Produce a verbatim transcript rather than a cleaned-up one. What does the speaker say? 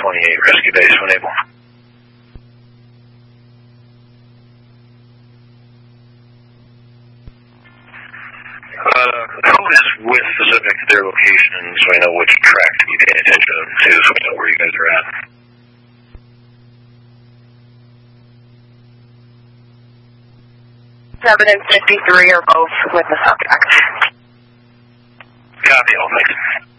twenty-eight, rescue base when able. Uh, who is with the subject to their location so I know which track to be paying attention to so I know where you guys are at? seven and fifty-three are both with the subject. Copy all, thanks.